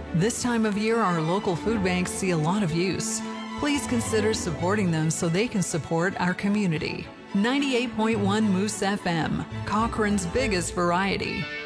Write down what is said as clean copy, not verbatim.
This time of year, our local food banks see a lot of use. Please consider supporting them so they can support our community. 98.1 Moose FM, Cochran's biggest variety.